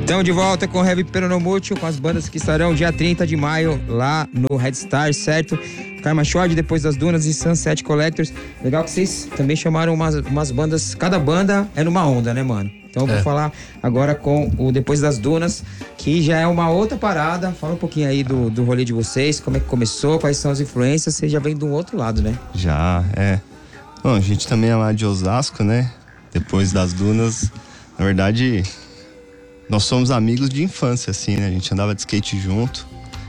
Estamos de volta com o Heavy Peronomútil, com as bandas que estarão dia 30 de maio lá no Red Star, certo? Karma Shore, Depois das Dunas e Sunset Collectors. Legal que vocês também chamaram umas bandas, cada banda é numa onda, né, mano? Então eu vou falar agora com o Depois das Dunas, que já é uma outra parada. Fala um pouquinho aí do rolê de vocês, como é que começou, quais são as influências. Você já vem de um outro lado, né? Já, é. Bom, a gente também é lá de Osasco, né? Depois das Dunas, na verdade, nós somos amigos de infância, assim, né? A gente andava de skate junto.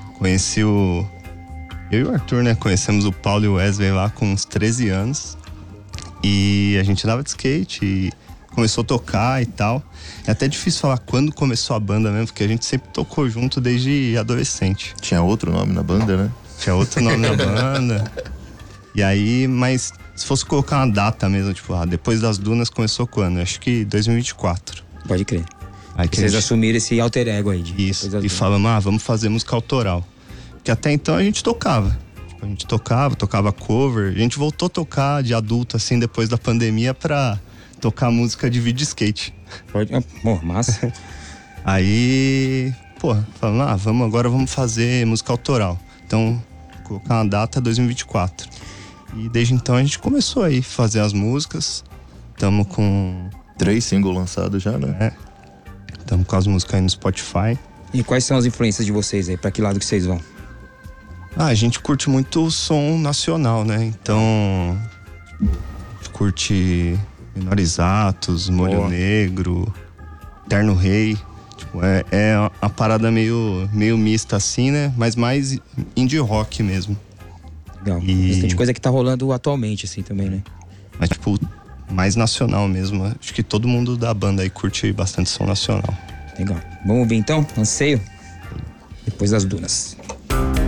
Eu e o Arthur, né? Conhecemos o Paulo e o Wesley lá com uns 13 anos. E a gente andava de skate e começou a tocar e tal. É até difícil falar quando começou a banda mesmo, porque a gente sempre tocou junto desde adolescente. Tinha outro nome na banda, né? Tinha outro nome na banda. E aí, mas se fosse colocar uma data mesmo, tipo, Depois das Dunas começou quando? Acho que 2024. Pode crer. Aí que Vocês assumiram esse alter ego aí. Isso, e falamos, vamos fazer música autoral. Porque até então a gente tocava. Tipo, a gente tocava cover. A gente voltou a tocar de adulto, assim, depois da pandemia pra tocar música de vídeo skate. Pô, massa. Aí, falamos, agora vamos fazer música autoral. Então, colocar uma data 2024. E desde então a gente começou aí a fazer as músicas. Tamo com 3 singles lançados já, né? Tamo com as músicas aí no Spotify. E quais são as influências de vocês aí? Pra que lado que vocês vão? A gente curte muito o som nacional, né? Então, curte Menores Atos, Molho Negro, Terno Rei. Tipo, é uma parada meio mista assim, né? Mas mais indie rock mesmo. Legal. Bastante coisa que tá rolando atualmente, assim, também, né? Mas, tipo, mais nacional mesmo. Acho que todo mundo da banda aí curte bastante som nacional. Legal. Vamos ouvir então? Anseio? Depois das Dunas.